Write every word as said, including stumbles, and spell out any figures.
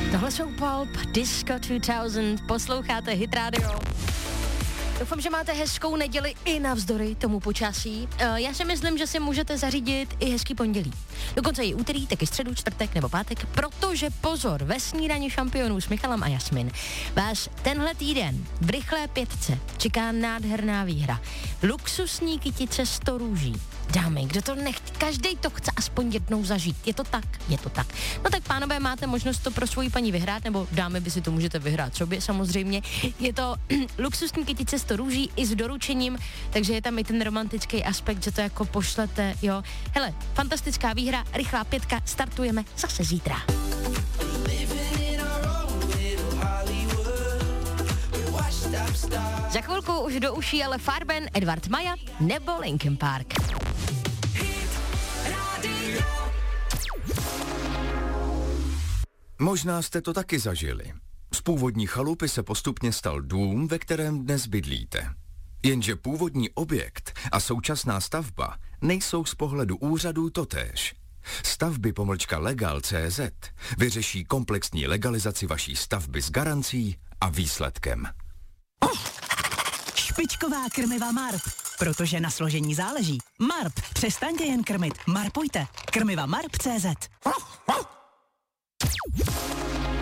Tohle jsou Pulp, Disco two thousand, posloucháte Hit Radio. Doufám, že máte hezkou neděli i navzdory tomu počasí. Já si myslím, že si můžete zařídit i hezký pondělí. Dokonce i úterý, tak i středu, čtvrtek nebo pátek, protože pozor, ve snídani šampionů s Michalem a Jasmin vás tenhle týden v rychlé pětce čeká nádherná výhra. Luxusní kytice sto růží. Dámy, kdo to nechce, každej to chce aspoň jednou zažít. Je to tak? Je to tak. No tak pánové, máte možnost to pro svoji paní vyhrát, nebo dámy, vy si to můžete vyhrát sobě samozřejmě. Je to luxusní kytice sto růží i s doručením, takže je tam i ten romantický aspekt, že to jako pošlete, jo. Hele, fantastická výhra, rychlá pětka, startujeme zase zítra. Za chvilku už do uší ale Farben, Edward Maja nebo Linkin Park. Možná jste to taky zažili. Z původní chalupy se postupně stal dům, ve kterém dnes bydlíte. Jenže původní objekt a současná stavba nejsou z pohledu úřadů totéž. Stavby pomlčka legal tečka cé zet vyřeší komplexní legalizaci vaší stavby s garancí a výsledkem. Špičková krmiva Marp, protože na složení záleží. Marp, přestaňte jen krmit, marpujte. Krmiva Marp tečka cé zet.